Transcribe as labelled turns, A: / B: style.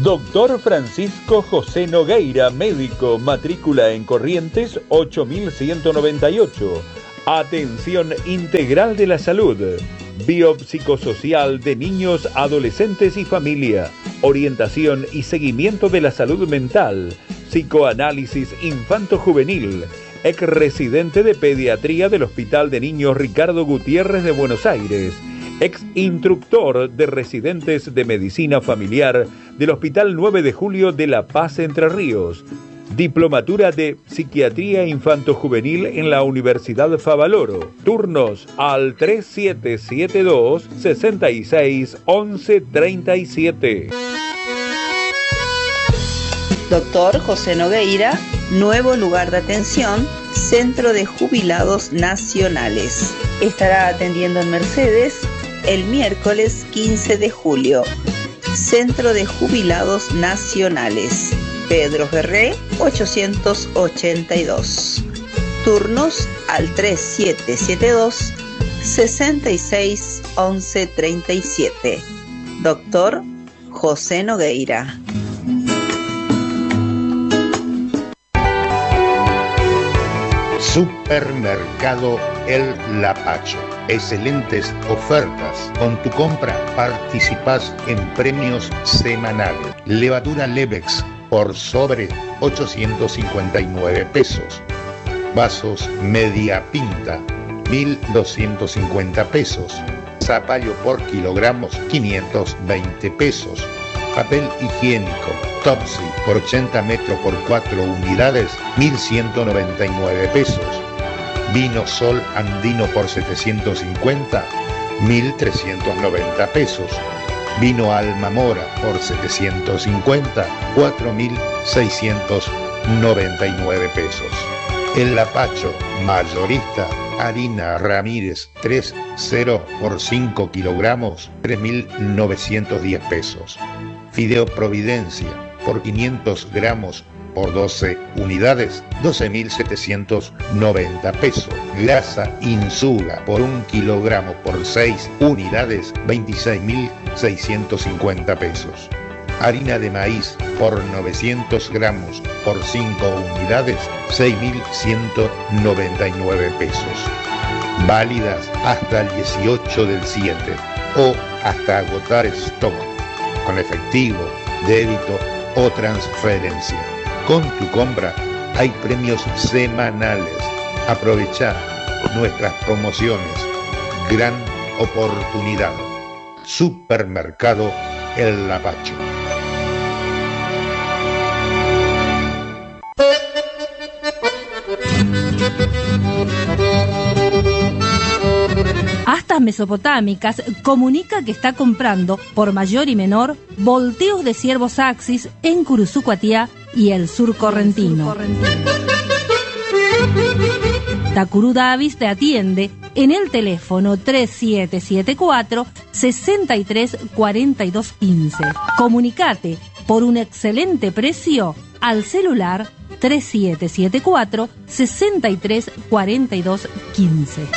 A: Doctor Francisco José Nogueira, médico, matrícula en Corrientes 8198. Atención integral de la salud, biopsicosocial de niños, adolescentes y familia, orientación y seguimiento de la salud mental, psicoanálisis infanto-juvenil, ex residente de pediatría del Hospital de Niños Ricardo Gutiérrez de Buenos Aires, ex instructor de residentes de medicina familiar del Hospital 9 de Julio de La Paz, Entre Ríos, diplomatura de psiquiatría infanto-juvenil en la Universidad Favaloro, turnos al 3772 66 11 37.
B: Doctor José Nogueira, nuevo lugar de atención, Centro de Jubilados Nacionales. Estará atendiendo en Mercedes el miércoles 15 de julio. Centro de Jubilados Nacionales, Pedro Ferré 882. Turnos al 3772 66 11 37. Doctor José Nogueira.
C: Supermercado El Lapacho. Excelentes ofertas. Con tu compra participás en premios semanales. Levadura Levex por sobre 859 pesos. Vasos Media Pinta 1.250 pesos. Zapallo por kilogramos 520 pesos. Papel higiénico Topsy por 80 metros por 4 unidades 1.199 pesos. Vino Sol Andino por 750 1.390 pesos. Vino Alma Mora por 750 4.699 pesos. El Lapacho mayorista, harina Ramírez 3,0 por 5 kilogramos 3.910 pesos. Fideo Providencia por 500 gramos por 12 unidades 12.790 pesos. Grasa Insuga por 1 kilogramo por 6 unidades 26.650 pesos. Harina de maíz por 900 gramos por 5 unidades 6.199 pesos. Válidas hasta el 18 del 7 o hasta agotar stock, con efectivo, débito o transferencia. Con tu compra hay premios semanales. Aprovecha nuestras promociones. Gran oportunidad. Supermercado El Lapacho.
D: Astas Mesopotámicas comunica que está comprando por mayor y menor volteos de ciervos Axis en Curuzucuatiá y el sur correntino. Takuru Davis te atiende en el teléfono 3774 63 42 15. Comunicate por un excelente precio al celular 3774 63 42 15.